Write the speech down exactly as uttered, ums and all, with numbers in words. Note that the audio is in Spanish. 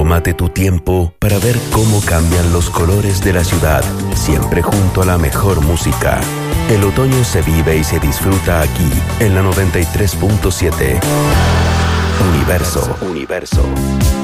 Tómate tu tiempo para ver cómo cambian los colores de la ciudad, siempre junto a la mejor música. El otoño se vive y se disfruta aquí, en la noventa y tres punto siete. Universo, Universo.